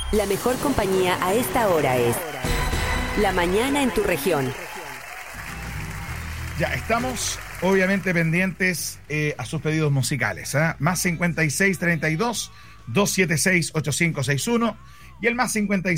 La mejor compañía a esta hora es La Mañana en tu región. Ya, estamos obviamente pendientes a sus pedidos musicales. Más 5632-276-8561 y el más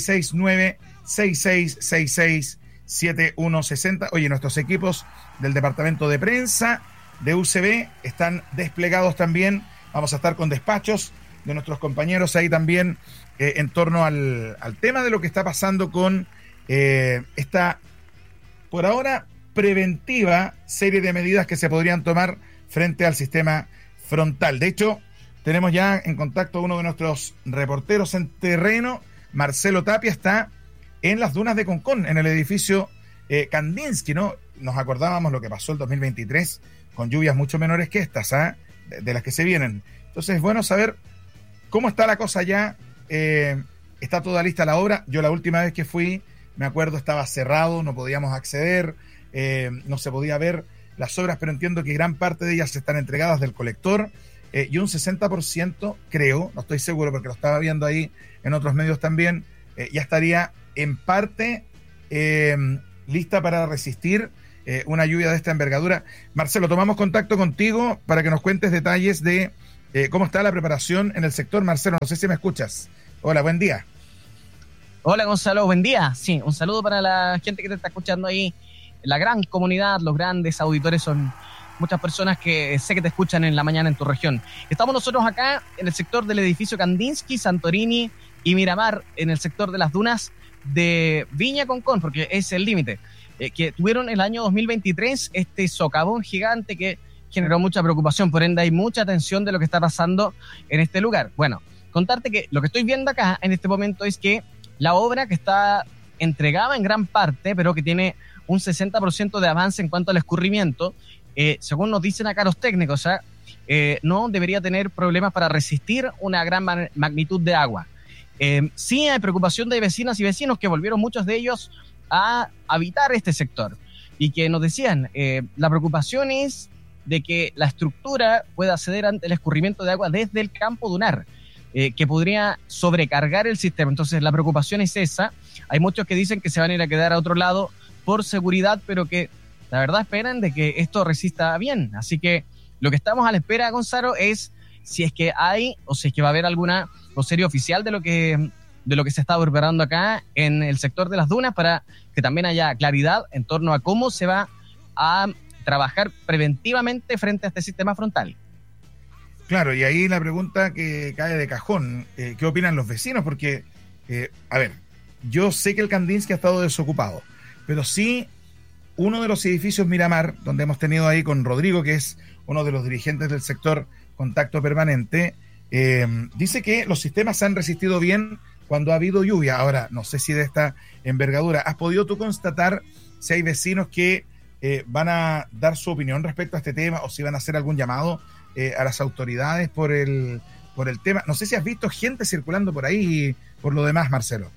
569-6666-7160. Oye, nuestros equipos del departamento de prensa de UCB están desplegados también. Vamos a estar con despachos de nuestros compañeros ahí también en torno al tema de lo que está pasando con esta, por ahora, preventiva serie de medidas que se podrían tomar frente al sistema frontal. De hecho, tenemos ya en contacto a uno de nuestros reporteros en terreno. Marcelo Tapia está en las dunas de Concón, en el edificio Kandinsky, ¿no? Nos acordábamos lo que pasó el 2023 con lluvias mucho menores que estas, de las que se vienen. Entonces es bueno saber cómo está la cosa ya. Está toda lista la obra. Yo la última vez que fui, me acuerdo, estaba cerrado, no podíamos acceder, no se podía ver las obras, pero entiendo que gran parte de ellas están entregadas del colector y un 60%, creo, no estoy seguro porque lo estaba viendo ahí en otros medios también, ya estaría en parte lista para resistir una lluvia de esta envergadura. Marcelo, tomamos contacto contigo para que nos cuentes detalles de cómo está la preparación en el sector. Marcelo, no sé si me escuchas. Hola, buen día. Hola, Gonzalo, buen día. Sí, un saludo para la gente que te está escuchando ahí. La gran comunidad, los grandes auditores, son muchas personas que sé que te escuchan en la mañana en tu región. Estamos nosotros acá en el sector del edificio Kandinsky, Santorini y Miramar, en el sector de las dunas de Viña Concón, porque es el límite, que tuvieron el año 2023 este socavón gigante que generó mucha preocupación, por ende hay mucha atención de lo que está pasando en este lugar. Bueno, contarte que lo que estoy viendo acá en este momento es que la obra que está entregada en gran parte, pero que tiene un 60% de avance en cuanto al escurrimiento, según nos dicen acá los técnicos, no debería tener problemas para resistir una gran magnitud de agua. Sí hay preocupación de vecinas y vecinos que volvieron muchos de ellos a habitar este sector y que nos decían, la preocupación es de que la estructura pueda ceder ante el escurrimiento de agua desde el campo dunar, que podría sobrecargar el sistema. Entonces la preocupación es esa. Hay muchos que dicen que se van a ir a quedar a otro lado por seguridad, pero que la verdad esperan de que esto resista bien. Así que lo que estamos a la espera, Gonzalo, es si es que hay o si es que va a haber alguna serie oficial de lo que se está preparando acá en el sector de las dunas, para que también haya claridad en torno a cómo se va a trabajar preventivamente frente a este sistema frontal. Claro, y ahí la pregunta que cae de cajón, ¿qué opinan los vecinos? Porque, a ver, yo sé que el Kandinsky ha estado desocupado, pero sí uno de los edificios Miramar, donde hemos tenido ahí con Rodrigo, que es uno de los dirigentes del sector Contacto Permanente, dice que los sistemas han resistido bien cuando ha habido lluvia. Ahora, no sé si de esta envergadura, ¿has podido tú constatar si hay vecinos que van a dar su opinión respecto a este tema o si van a hacer algún llamado a las autoridades por el tema? No sé si has visto gente circulando por ahí por lo demás, Marcelo.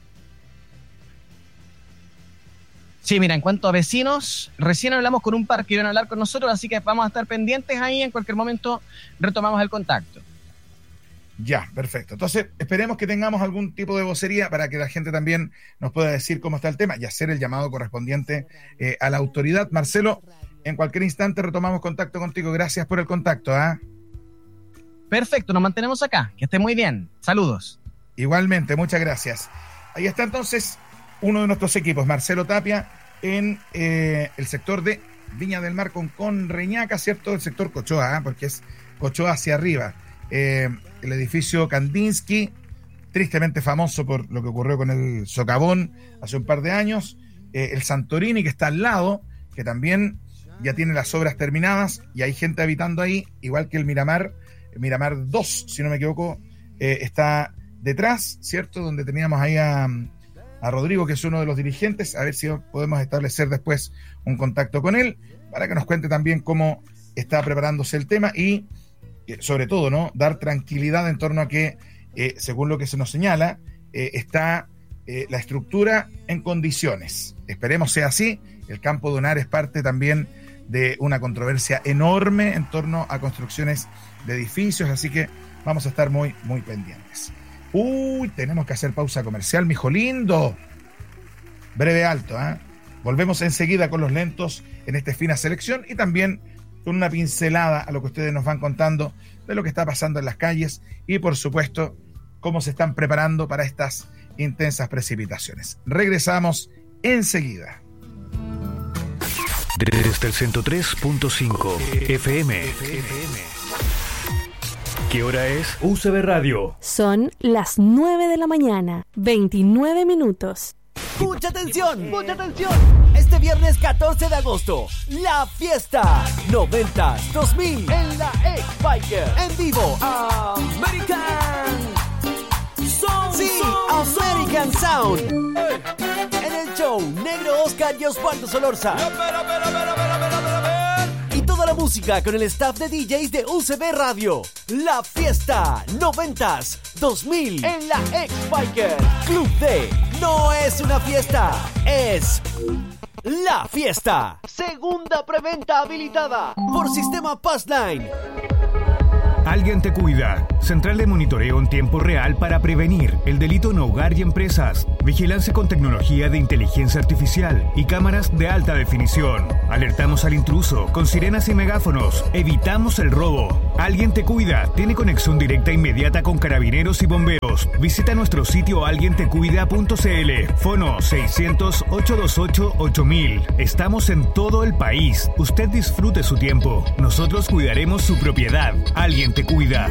Sí, mira, en cuanto a vecinos, recién hablamos con un par que iban a hablar con nosotros, así que vamos a estar pendientes ahí, en cualquier momento retomamos el contacto. Ya, perfecto. Entonces, esperemos que tengamos algún tipo de vocería para que la gente también nos pueda decir cómo está el tema y hacer el llamado correspondiente a la autoridad. Marcelo, en cualquier instante retomamos contacto contigo. Gracias por el contacto. Perfecto, nos mantenemos acá. Que esté muy bien. Saludos. Igualmente, muchas gracias. Ahí está entonces uno de nuestros equipos, Marcelo Tapia, en el sector de Viña del Mar con Reñaca, ¿cierto? El sector Cochoa, porque es Cochoa hacia arriba. El edificio Kandinsky, tristemente famoso por lo que ocurrió con el socavón hace un par de años. El Santorini, que está al lado, que también ya tiene las obras terminadas y hay gente habitando ahí, igual que el Miramar 2, si no me equivoco, está detrás, ¿cierto? Donde teníamos ahí a Rodrigo, que es uno de los dirigentes, a ver si podemos establecer después un contacto con él, para que nos cuente también cómo está preparándose el tema y, sobre todo, ¿no?, dar tranquilidad en torno a que, según lo que se nos señala, está la estructura en condiciones. Esperemos sea así. El campo dunar es parte también de una controversia enorme en torno a construcciones de edificios, así que vamos a estar muy, muy pendientes. Tenemos que hacer pausa comercial, mijo lindo. Breve alto, Volvemos enseguida con los lentos en esta fina selección y también con una pincelada a lo que ustedes nos van contando de lo que está pasando en las calles y, por supuesto, cómo se están preparando para estas intensas precipitaciones. Regresamos enseguida. Desde el 103.5 FM. ¿Qué hora es? UCB Radio. Son las 9 de la mañana, 29 minutos. ¡Mucha atención! ¡Mucha atención! Este viernes 14 de agosto, la fiesta 90s 2000 en la X-Biker. En vivo, American Sound. Sí, American Sound. En el show, Negro Oscar y Osvaldo Solorza. Y toda la música con el staff de DJs de UCB Radio. La fiesta 90s 2000 en la X-Biker. Club D. No es una fiesta, es la fiesta. Segunda preventa habilitada por Sistema Passline. Alguien te cuida. Central de monitoreo en tiempo real para prevenir el delito en hogar y empresas. Vigilancia con tecnología de inteligencia artificial y cámaras de alta definición. Alertamos al intruso con sirenas y megáfonos. Evitamos el robo. Alguien te cuida. Tiene conexión directa inmediata con carabineros y bomberos. Visita nuestro sitio alguientecuida.cl. Fono 600-828-8000. Estamos en todo el país. Usted disfrute su tiempo. Nosotros cuidaremos su propiedad. Alguien te cuida.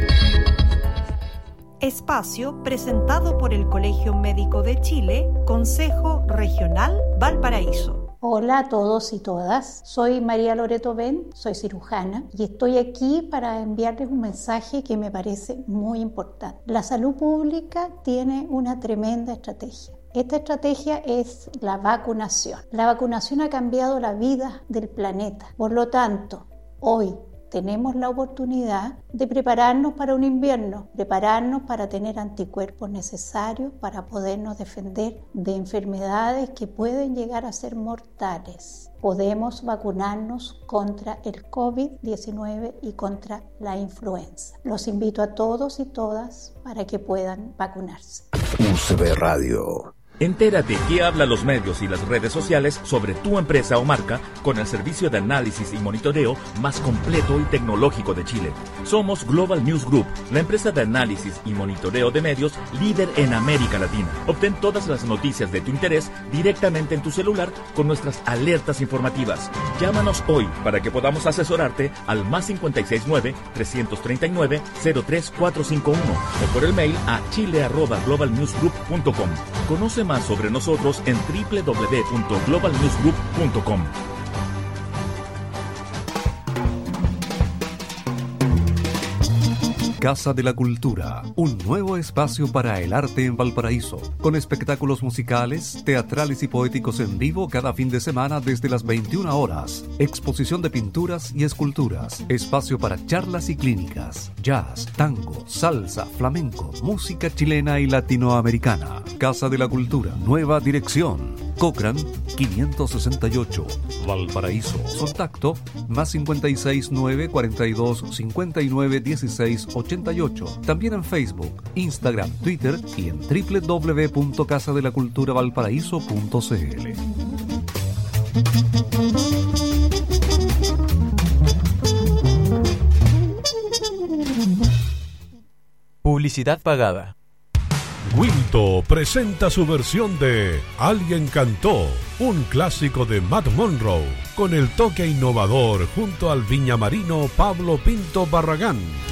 Espacio presentado por el Colegio Médico de Chile, Consejo Regional Valparaíso. Hola a todos y todas, soy María Loreto Ben, soy cirujana y estoy aquí para enviarles un mensaje que me parece muy importante. La salud pública tiene una tremenda estrategia. Esta estrategia es la vacunación. La vacunación ha cambiado la vida del planeta. Por lo tanto, hoy tenemos la oportunidad de prepararnos para un invierno, prepararnos para tener anticuerpos necesarios para podernos defender de enfermedades que pueden llegar a ser mortales. Podemos vacunarnos contra el COVID-19 y contra la influenza. Los invito a todos y todas para que puedan vacunarse. UCB Radio. Entérate qué hablan los medios y las redes sociales sobre tu empresa o marca con el servicio de análisis y monitoreo más completo y tecnológico de Chile. Somos Global News Group, la empresa de análisis y monitoreo de medios líder en América Latina. Obtén todas las noticias de tu interés directamente en tu celular con nuestras alertas informativas. Llámanos hoy para que podamos asesorarte al +569-339-03451 o por el mail a chile@globalnewsgroup.com. Conoce más sobre nosotros en www.globalnewsgroup.com. Casa de la Cultura, un nuevo espacio para el arte en Valparaíso, con espectáculos musicales, teatrales y poéticos en vivo cada fin de semana desde las 21 horas, exposición de pinturas y esculturas, espacio para charlas y clínicas, jazz, tango, salsa, flamenco, música chilena y latinoamericana. Casa de la Cultura, nueva dirección, Cochrane 568, Valparaíso. Contacto +56 9 42 59 16 88. También en Facebook, Instagram, Twitter y en www.casadelaculturavalparaíso.cl. Publicidad pagada. Wilto presenta su versión de Alguien cantó, un clásico de Matt Monroe, con el toque innovador junto al viñamarino Pablo Pinto Barragán.